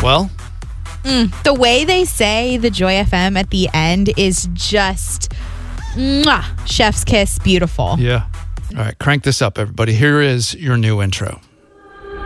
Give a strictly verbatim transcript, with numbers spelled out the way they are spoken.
Well, Mm, the way they say the Joy F M at the end is just mwah, chef's kiss, beautiful. yeah. All right, crank this up, everybody. Here is your new intro.